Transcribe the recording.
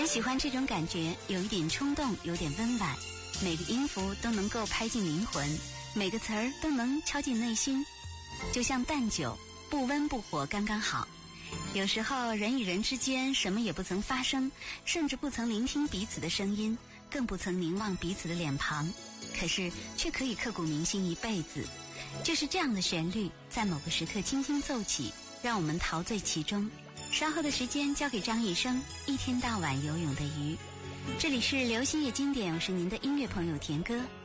喜欢这种感觉，有一点冲动，有点温婉，每个音符都能够拍进灵魂，每个词儿都能敲进内心，就像淡酒，不温不火刚刚好。有时候人与人之间什么也不曾发生，甚至不曾聆听彼此的声音，更不曾凝望彼此的脸庞，可是却可以刻骨铭心一辈子。就是这样的旋律，在某个时刻轻轻奏起，让我们陶醉其中。稍后的时间交给张雨生，一天到晚游泳的鱼。这里是流行乐经典，我是您的音乐朋友田歌。